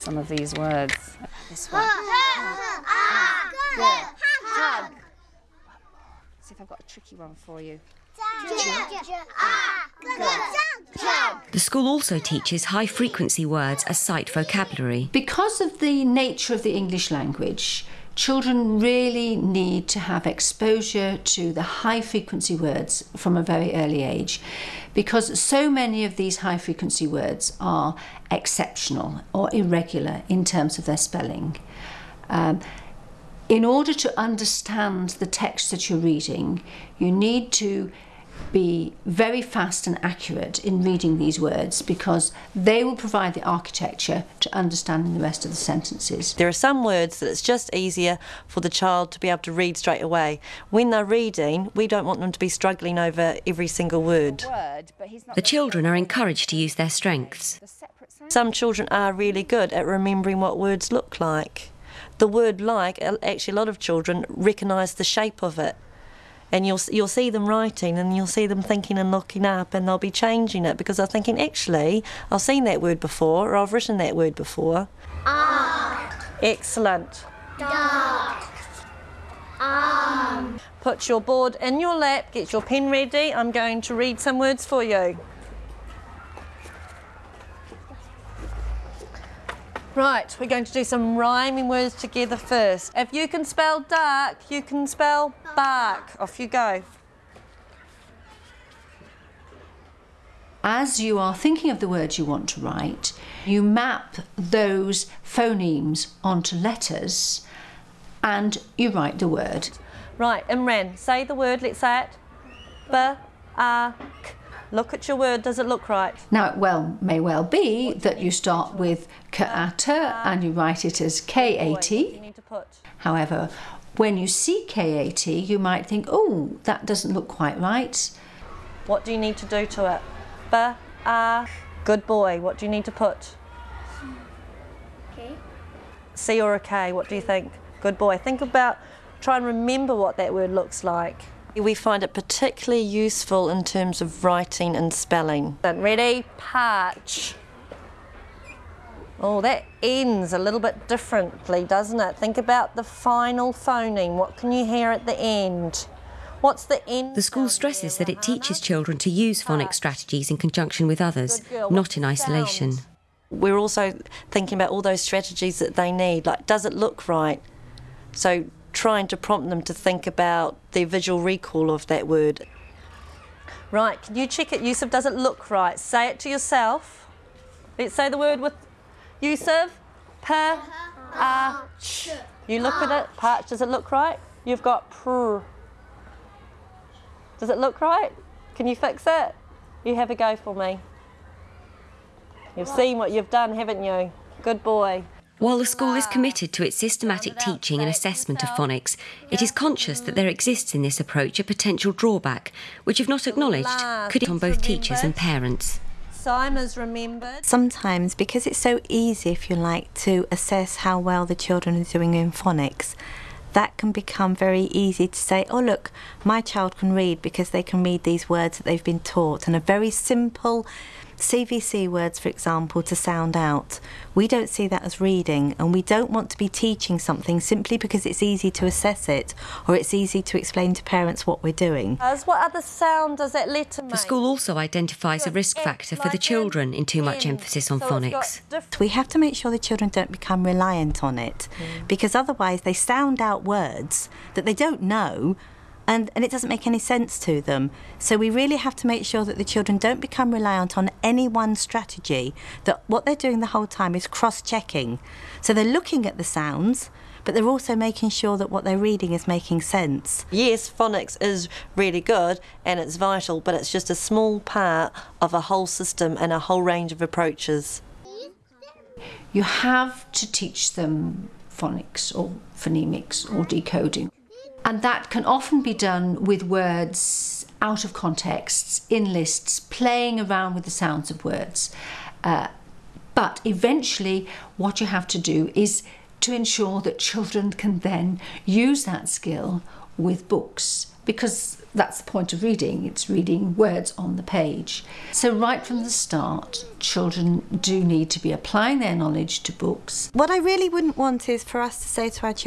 some of these words. This one. Hug. See if I've got a tricky one for you. The school also teaches high-frequency words as sight vocabulary. Because of the nature of the English language, children really need to have exposure to the high-frequency words from a very early age, because so many of these high-frequency words are exceptional or irregular in terms of their spelling. In order to understand the text that you're reading, you need to be very fast and accurate in reading these words, because they will provide the architecture to understanding the rest of the sentences. There are some words that it's just easier for the child to be able to read straight away. When they're reading, we don't want them to be struggling over every single word. The children are encouraged to use their strengths. Some children are really good at remembering what words look like. The word like, actually a lot of children recognise the shape of it. And you'll see them writing, and you'll see them thinking and looking up, and they'll be changing it because they're thinking, actually, I've seen that word before, or I've written that word before. Excellent. Put your board in your lap, get your pen ready. I'm going to read some words for you. Right, we're going to do some rhyming words together first. If you can spell dark, you can spell bark. Off you go. As you are thinking of the words you want to write, you map those phonemes onto letters and you write the word. Right, Imran, say the word, let's say it. B-A-K. Look at your word, does it look right? Now, it may well be that you start with K-A-T and you write it as K-A-T. However, when you see K-A-T, you might think, oh, that doesn't look quite right. What do you need to do to it? B-A. Good boy, what do you need to put? K. C or a K, what do you think? Good boy. Think about, try and remember what that word looks like. We find it particularly useful in terms of writing and spelling. Ready? Parch. Oh, that ends a little bit differently, doesn't it? Think about the final phoneme. What can you hear at the end? What's the end? The school stresses that it teaches children to use phonics strategies in conjunction with others, not in isolation. We're also thinking about all those strategies that they need, like, does it look right? So trying to prompt them to think about the visual recall of that word. Right, can you check it, Yusuf? Does it look right? Say it to yourself. Let's say the word with Yusuf. Parch. You look at it. Parch, does it look right? You've got pr. Does it look right? Can you fix it? You have a go for me. You've seen what you've done, haven't you? Good boy. While the school is committed to its systematic teaching and assessment of phonics, it is conscious that there exists in this approach a potential drawback, which, if not acknowledged, could on both teachers and parents. Simon's remembered. Sometimes, because it's so easy, if you like, to assess how well the children are doing in phonics, that can become very easy to say, oh look, my child can read because they can read these words that they've been taught, and a very simple CVC words, for example, to sound out. We don't see that as reading, and we don't want to be teaching something simply because it's easy to assess it or it's easy to explain to parents what we're doing. What other sound does that letter make? The school also identifies a risk factor for the children in too much emphasis on phonics. We have to make sure the children don't become reliant on it, because otherwise they sound out words that they don't know, and it doesn't make any sense to them. So we really have to make sure that the children don't become reliant on any one strategy, that what they're doing the whole time is cross-checking. So they're looking at the sounds, but they're also making sure that what they're reading is making sense. Yes, phonics is really good and it's vital, but it's just a small part of a whole system and a whole range of approaches. You have to teach them phonics or phonemics or decoding. And that can often be done with words out of contexts, in lists, playing around with the sounds of words. But eventually what you have to do is to ensure that children can then use that skill with books, because that's the point of reading. It's reading words on the page. So right from the start, children do need to be applying their knowledge to books. What I really wouldn't want is for us to say to our children,